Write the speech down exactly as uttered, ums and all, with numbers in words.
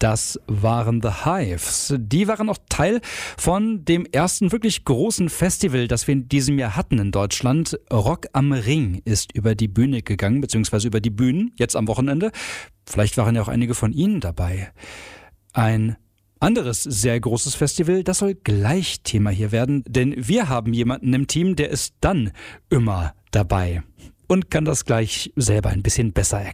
Das waren The Hives. Die waren auch Teil von dem ersten wirklich großen Festival, das wir in diesem Jahr hatten in Deutschland. Rock am Ring ist über die Bühne gegangen, beziehungsweise über die Bühnen, jetzt am Wochenende. Vielleicht waren ja auch einige von Ihnen dabei. Ein anderes sehr großes Festival, das soll gleich Thema hier werden, denn wir haben jemanden im Team, der ist dann immer dabei und kann das gleich selber ein bisschen besser erklären.